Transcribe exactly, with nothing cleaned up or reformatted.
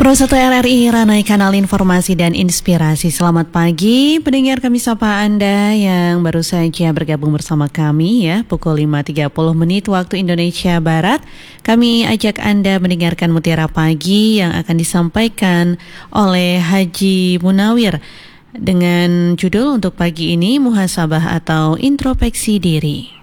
Pro satu R R I Ranai Kanal Informasi dan Inspirasi. Selamat pagi pendengar, kami sapa Anda yang baru saja bergabung bersama kami ya, pukul lima tiga puluh menit waktu Indonesia Barat. Kami ajak Anda mendengarkan Mutiara Pagi yang akan disampaikan oleh Haji Munawir dengan judul untuk pagi ini Muhasabah atau Introspeksi Diri.